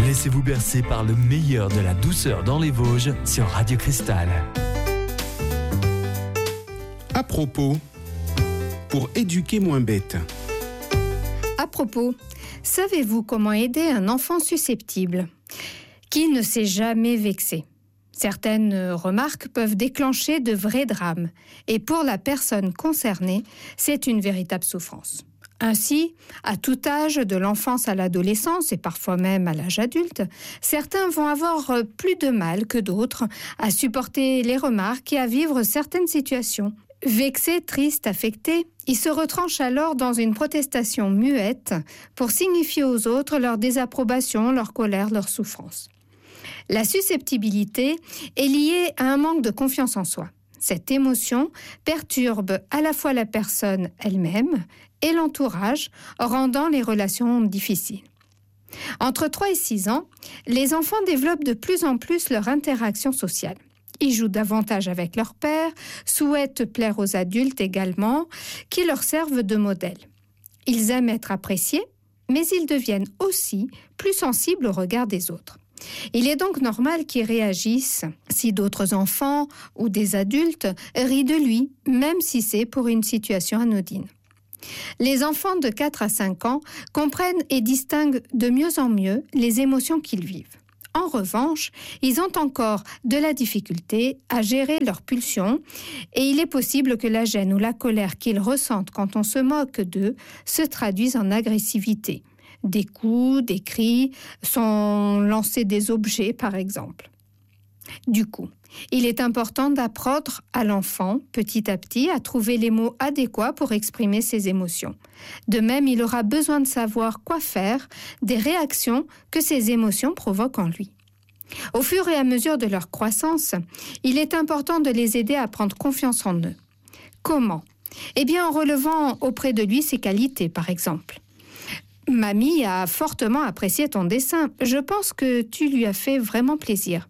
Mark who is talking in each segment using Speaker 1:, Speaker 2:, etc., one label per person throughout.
Speaker 1: Laissez-vous bercer par le meilleur de la douceur dans les Vosges sur Radio Cristal.
Speaker 2: À propos, pour éduquer moins bête.
Speaker 3: À propos, savez-vous comment aider un enfant susceptible qui ne s'est jamais vexé? Certaines remarques peuvent déclencher de vrais drames et pour la personne concernée, c'est une véritable souffrance. Ainsi, à tout âge, de l'enfance à l'adolescence et parfois même à l'âge adulte, certains vont avoir plus de mal que d'autres à supporter les remarques et à vivre certaines situations. Vexés, tristes, affectés, ils se retranchent alors dans une protestation muette pour signifier aux autres leur désapprobation, leur colère, leur souffrance. La susceptibilité est liée à un manque de confiance en soi. Cette émotion perturbe à la fois la personne elle-même et l'entourage, rendant les relations difficiles. Entre 3 et 6 ans, les enfants développent de plus en plus leur interaction sociale. Ils jouent davantage avec leur père, souhaitent plaire aux adultes également, qui leur servent de modèle. Ils aiment être appréciés, mais ils deviennent aussi plus sensibles au regard des autres. Il est donc normal qu'ils réagissent si d'autres enfants ou des adultes rient de lui, même si c'est pour une situation anodine. Les enfants de 4 à 5 ans comprennent et distinguent de mieux en mieux les émotions qu'ils vivent. En revanche, ils ont encore de la difficulté à gérer leurs pulsions et il est possible que la gêne ou la colère qu'ils ressentent quand on se moque d'eux se traduisent en agressivité. Des coups, des cris, sont lancés des objets par exemple. Du coup, il est important d'apprendre à l'enfant, petit à petit, à trouver les mots adéquats pour exprimer ses émotions. De même, il aura besoin de savoir quoi faire des réactions que ces émotions provoquent en lui. Au fur et à mesure de leur croissance, il est important de les aider à prendre confiance en eux. Comment ? Eh bien, en relevant auprès de lui ses qualités, par exemple. Mamie a fortement apprécié ton dessin. Je pense que tu lui as fait vraiment plaisir.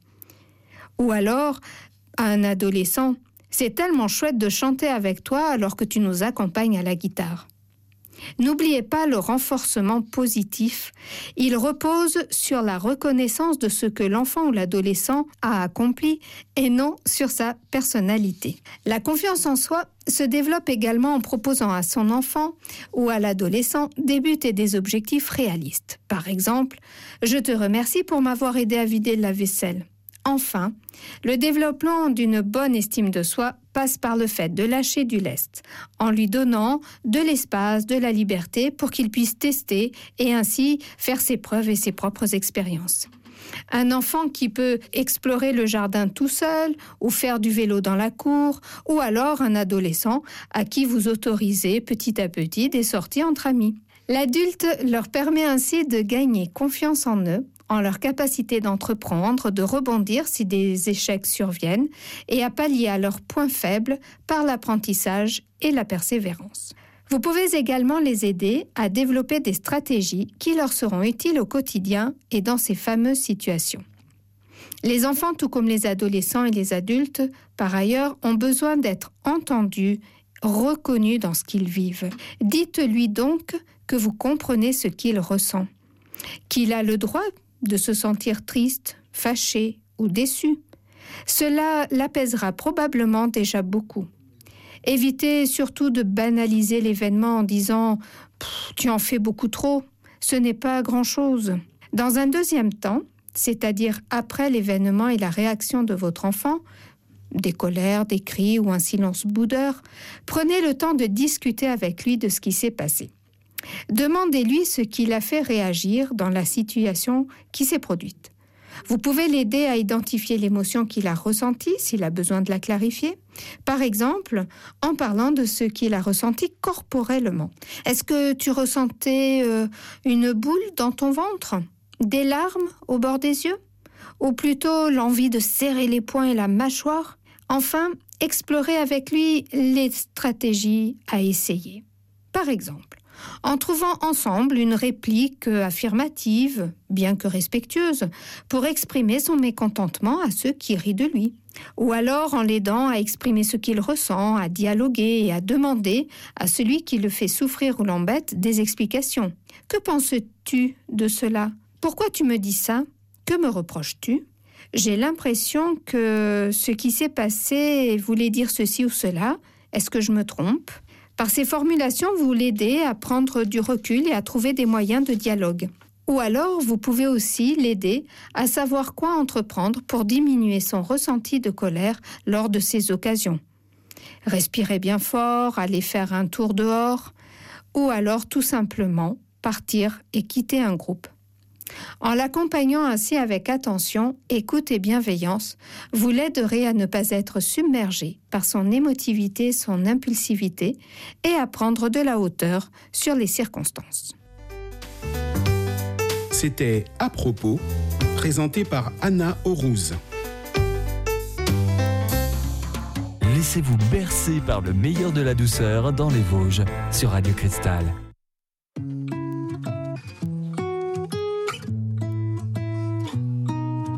Speaker 3: Ou alors, à un adolescent, c'est tellement chouette de chanter avec toi alors que tu nous accompagnes à la guitare. N'oubliez pas le renforcement positif. Il repose sur la reconnaissance de ce que l'enfant ou l'adolescent a accompli et non sur sa personnalité. La confiance en soi se développe également en proposant à son enfant ou à l'adolescent des buts et des objectifs réalistes. Par exemple, « Je te remercie pour m'avoir aidé à vider la vaisselle ». Enfin, le développement d'une bonne estime de soi passe par le fait de lâcher du lest, en lui donnant de l'espace, de la liberté pour qu'il puisse tester et ainsi faire ses preuves et ses propres expériences. Un enfant qui peut explorer le jardin tout seul ou faire du vélo dans la cour, ou alors un adolescent à qui vous autorisez petit à petit des sorties entre amis. L'adulte leur permet ainsi de gagner confiance en eux, en leur capacité d'entreprendre, de rebondir si des échecs surviennent et à pallier à leurs points faibles par l'apprentissage et la persévérance. Vous pouvez également les aider à développer des stratégies qui leur seront utiles au quotidien et dans ces fameuses situations. Les enfants, tout comme les adolescents et les adultes, par ailleurs, ont besoin d'être entendus, reconnus dans ce qu'ils vivent. Dites-lui donc que vous comprenez ce qu'il ressent, qu'il a le droit de se sentir triste, fâché ou déçu. Cela l'apaisera probablement déjà beaucoup. Évitez surtout de banaliser l'événement en disant « tu en fais beaucoup trop », ce n'est pas grand-chose. Dans un deuxième temps, c'est-à-dire après l'événement et la réaction de votre enfant, des colères, des cris ou un silence boudeur, prenez le temps de discuter avec lui de ce qui s'est passé. Demandez-lui ce qui l'a fait réagir dans la situation qui s'est produite. Vous pouvez l'aider à identifier l'émotion qu'il a ressentie s'il a besoin de la clarifier. Par exemple, en parlant de ce qu'il a ressenti corporellement. Est-ce que tu ressentais une boule dans ton ventre ? Des larmes au bord des yeux ? Ou plutôt l'envie de serrer les poings et la mâchoire ? Enfin, explorez avec lui les stratégies à essayer. Par exemple, en trouvant ensemble une réplique affirmative, bien que respectueuse, pour exprimer son mécontentement à ceux qui rient de lui. Ou alors en l'aidant à exprimer ce qu'il ressent, à dialoguer et à demander à celui qui le fait souffrir ou l'embête des explications. Que penses-tu de cela ? Pourquoi tu me dis ça ? Que me reproches-tu ? J'ai l'impression que ce qui s'est passé voulait dire ceci ou cela. Est-ce que je me trompe ? Par ces formulations, vous l'aidez à prendre du recul et à trouver des moyens de dialogue. Ou alors, vous pouvez aussi l'aider à savoir quoi entreprendre pour diminuer son ressenti de colère lors de ces occasions. Respirez bien fort, aller faire un tour dehors, ou alors tout simplement partir et quitter un groupe. En l'accompagnant ainsi avec attention, écoute et bienveillance, vous l'aiderez à ne pas être submergé par son émotivité, son impulsivité et à prendre de la hauteur sur les circonstances.
Speaker 2: C'était À propos, présenté par Anna Aurouz.
Speaker 1: Laissez-vous bercer par le meilleur de la douceur dans les Vosges sur Radio Cristal.